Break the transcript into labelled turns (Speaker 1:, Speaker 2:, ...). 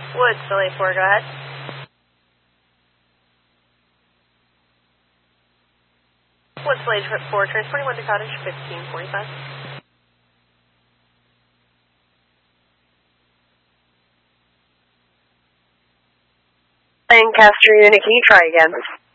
Speaker 1: Woods, Philly 4, go ahead. Woods, Philly 4, transporting 1 to cottage, 1545. Lancaster Unit, can you try again?